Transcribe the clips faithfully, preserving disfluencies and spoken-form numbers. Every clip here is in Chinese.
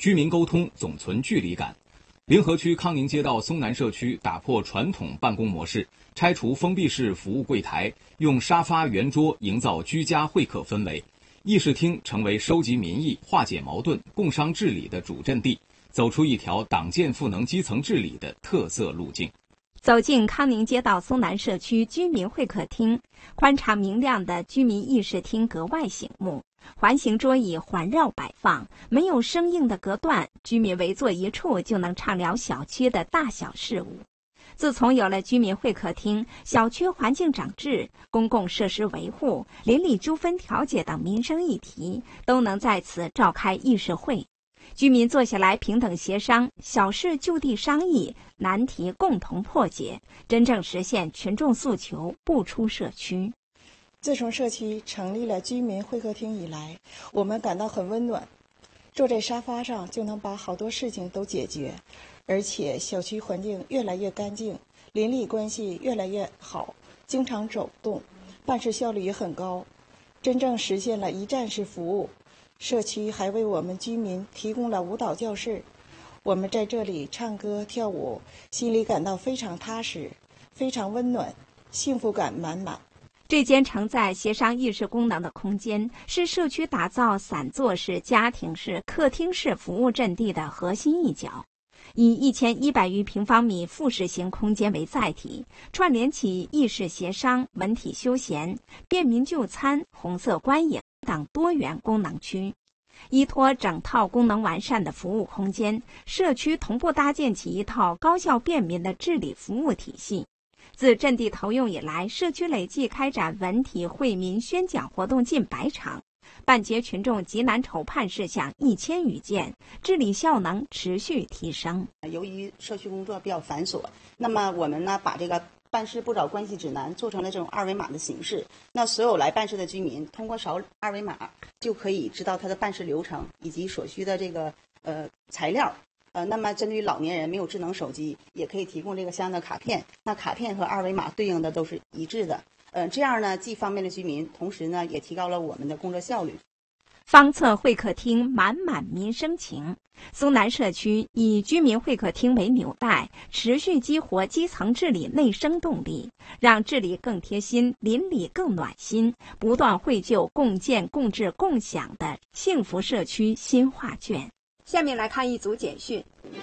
居民沟通总存距离感。临河区康宁街道松南社区打破传统办公模式，拆除封闭式服务柜台，用沙发圆桌营造居家会客氛围。议事厅成为收集民意、化解矛盾、共商治理的主阵地，走出一条党建赋能基层治理的特色路径。 走进康宁街道松南社区居民会客厅，宽敞明亮的居民议事厅格外醒目，环形桌椅环绕摆放，没有生硬的隔断，居民围坐一处就能畅聊小区的大小事务。自从有了居民会客厅，小区环境整治、公共设施维护、邻里纠纷调解等民生议题都能在此召开议事会。居民坐下来平等协商，小事就地商议，难题共同破解，真正实现群众诉求不出社区。 自从社区成立了居民会客厅以来，我们感到很温暖，坐在沙发上就能把好多事情都解决，而且小区环境越来越干净，邻里关系越来越好，经常走动，办事效率也很高，真正实现了一站式服务。社区还为我们居民提供了舞蹈教室，我们在这里唱歌跳舞，心里感到非常踏实，非常温暖，幸福感满满。 这间承载协商议事功能的空间，是社区打造散坐式、家庭式、客厅式服务阵地的核心一角。以一千一百余平方米复式型空间为载体，串联起议事协商、文体休闲、便民就餐、红色观影等多元功能区。依托整套功能完善的服务空间，社区同步搭建起一套高效便民的治理服务体系。自阵地投用以来，社区累计开展文体惠民宣讲活动近百场，办结群众急难筹判事项一千余件，治理效能持续提升。 由于社区工作比较繁琐，那么我们呢把这个办事不找关系指南做成了这种二维码的形式，那所有来办事的居民通过扫二维码就可以知道他的办事流程以及所需的这个呃材料。呃，那么针对于老年人没有智能手机，也可以提供这个相应的卡片。那卡片和二维码对应的都是一致的。呃，这样呢，既方便了居民，同时呢，也提高了我们的工作效率。 方策会客厅满满民生情。松南社区以居民会客厅为纽带，持续激活基层治理内生动力，让治理更贴心，邻里更暖心，不断绘就共建、共治、共享的幸福社区新画卷。下面来看一组简讯。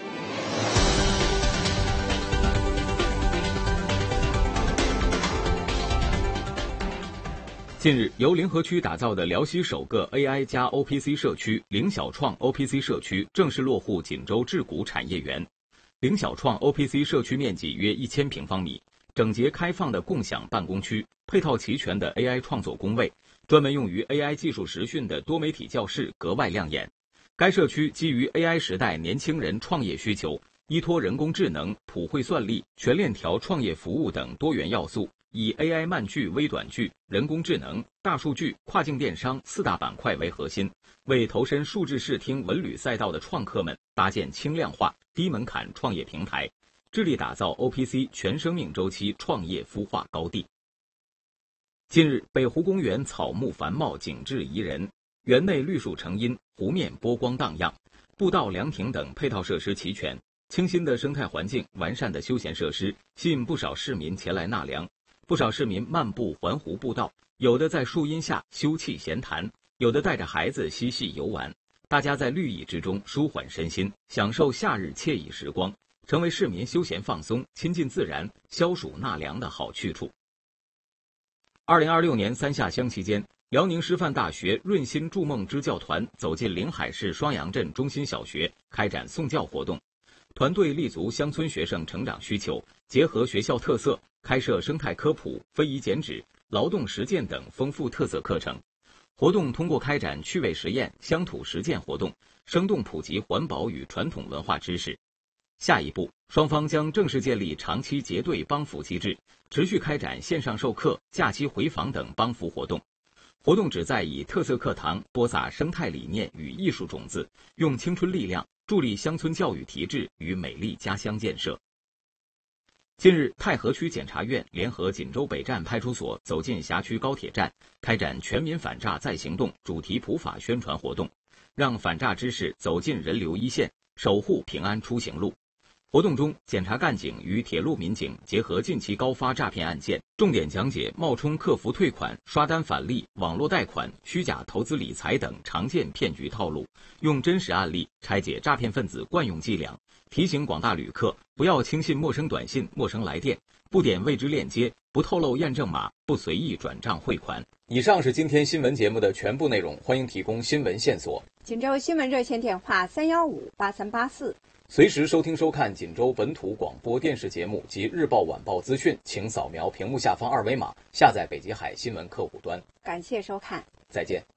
近日，由临河区打造的辽西首个 A I 加 O P C 社区灵小创 O P C 社区正式落户锦州智谷产业园。灵小创 O P C 社区面积约一千平方米，整洁开放的共享办公区，配套齐全的 A I 创作工位，专门用于 A I 技术实训的多媒体教室格外亮眼。该社区基于 A I 时代年轻人创业需求，依托人工智能、普惠算力、全链条创业服务等多元要素，以 A I 慢剧、微短剧、人工智能、大数据、跨境电商四大板块为核心，为投身数字视听文旅赛道的创客们搭建轻量化、低门槛创业平台，致力打造 O P C 全生命周期创业孵化高地。近日，北湖公园草木繁茂，景致宜人，园内绿树成荫，湖面波光荡漾，步道、凉亭等配套设施齐全，清新的生态环境、完善的休闲设施吸引不少市民前来纳凉。不少市民漫步环湖步道，有的在树荫下休憩闲谈，有的带着孩子嬉戏游玩，大家在绿意之中舒缓身心，享受夏日惬意时光，成为市民休闲放松、亲近自然、消暑纳凉的好去处。二零二六年三下乡期间，辽宁师范大学润心筑梦支教团走进临海市双阳镇中心小学，开展送教活动。团队立足乡村学生成长需求，结合学校特色，开设生态科普、非遗剪纸、劳动实践等丰富特色课程。活动通过开展趣味实验、乡土实践活动，生动普及环保与传统文化知识。下一步，双方将正式建立长期结对帮扶机制，持续开展线上授课、假期回访等帮扶活动。活动旨在以特色课堂播撒生态理念与艺术种子，用青春力量助力乡村教育提质与美丽家乡建设。近日，太和区检察院联合锦州北站派出所走进辖区高铁站，开展全民反诈再行动主题普法宣传活动。 让反诈知识走进人流一线，守护平安出行路。活动中，检察干警与铁路民警结合近期高发诈骗案件，重点讲解冒充客服退款、刷单返利、网络贷款、虚假投资理财等常见骗局套路，用真实案例拆解诈骗分子惯用伎俩，提醒广大旅客不要轻信陌生短信、陌生来电，不点未知链接，不透露验证码，不随意转账汇款。以上是今天新闻节目的全部内容，欢迎提供新闻线索。 锦州新闻热线电话三一五八三八四。 随时收听收看锦州本土广播电视节目及日报晚报资讯，请扫描屏幕下方二维码，下载北极海新闻客户端。 感谢收看， 再见。